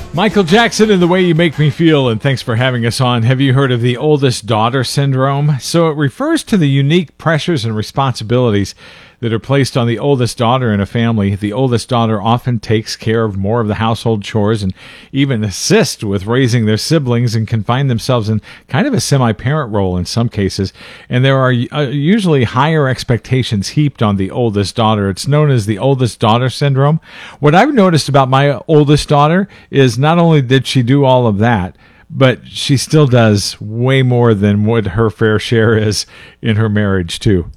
Michael Jackson and The Way You Make Me Feel, and thanks for having us on. Have you heard of the oldest daughter syndrome? So it refers to the unique pressures and responsibilities that are placed on the oldest daughter in a family. The oldest daughter often takes care of more of the household chores and even assists with raising their siblings and can find themselves in kind of a semi-parent role in some cases. And there are usually higher expectations heaped on the oldest daughter. It's known as the oldest daughter syndrome. What I've noticed about my oldest daughter is not only did she do all of that, but she still does way more than what her fair share is in her marriage too.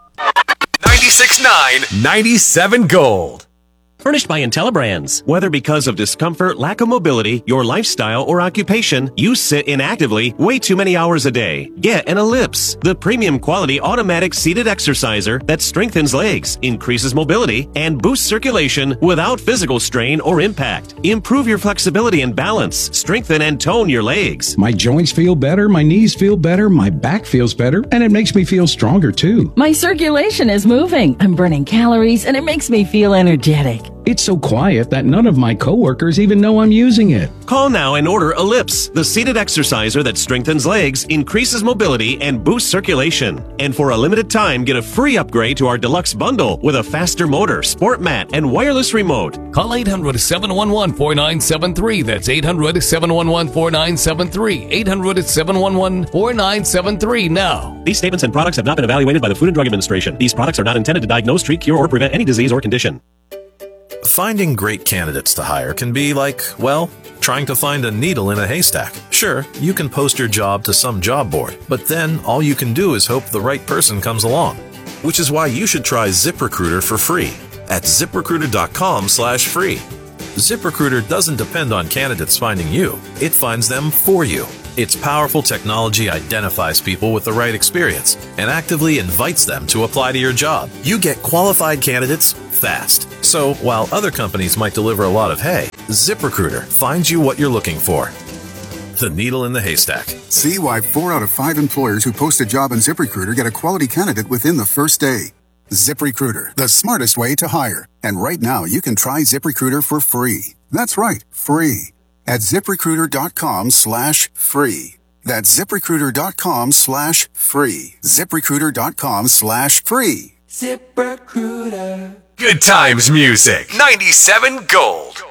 96.9, 97 Gold. Furnished by IntelliBrands. Whether because of discomfort, lack of mobility, your lifestyle, or occupation, you sit inactively way too many hours a day. Get an Ellipse, the premium quality automatic seated exerciser that strengthens legs, increases mobility, and boosts circulation without physical strain or impact. Improve your flexibility and balance, strengthen and tone your legs. My joints feel better, my knees feel better, my back feels better, and it makes me feel stronger too. My circulation is moving, I'm burning calories, and it makes me feel energetic. It's so quiet that none of my coworkers even know I'm using it. Call now and order Ellipse, the seated exerciser that strengthens legs, increases mobility, and boosts circulation. And for a limited time, get a free upgrade to our deluxe bundle with a faster motor, sport mat, and wireless remote. Call 800-711-4973. That's 800-711-4973. 800-711-4973 now. These statements and products have not been evaluated by the Food and Drug Administration. These products are not intended to diagnose, treat, cure, or prevent any disease or condition. Finding great candidates to hire can be like, well, trying to find a needle in a haystack. Sure, you can post your job to some job board, but then all you can do is hope the right person comes along. Which is why you should try ZipRecruiter for free at ZipRecruiter.com/free. ZipRecruiter doesn't depend on candidates finding you. It finds them for you. Its powerful technology identifies people with the right experience and actively invites them to apply to your job. You get qualified candidates fast. So while other companies might deliver a lot of hay, ZipRecruiter finds you what you're looking for. The needle in the haystack. See why 4 out of 5 employers who post a job on ZipRecruiter get a quality candidate within the first day. ZipRecruiter, the smartest way to hire. And right now, you can try ZipRecruiter for free. That's right, free. At ZipRecruiter.com/free. That's ZipRecruiter.com/free. ZipRecruiter.com/free. ZipRecruiter. Good times music. 97 Gold.